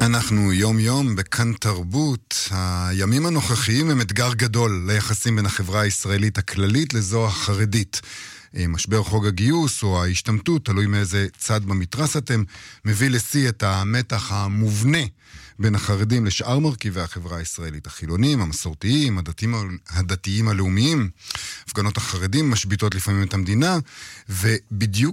אנחנו יום יום בכאן תרבות. הימים הנוכחיים הם אתגר גדול ליחסים בין החברה הישראלית הכללית לזו החרדית. משבר חוק הגיוס או ההשתמטות, תלוי מאיזה צד במתרס אתם, מביא לשיא את המתח המובנה בין החרדים לשאר מרכיבי החברה הישראלית, החילונים, המסורתיים, הדתיים הלאומיים. הפגנות החרדים משביטות לפעמים את המדינה, ובדיוק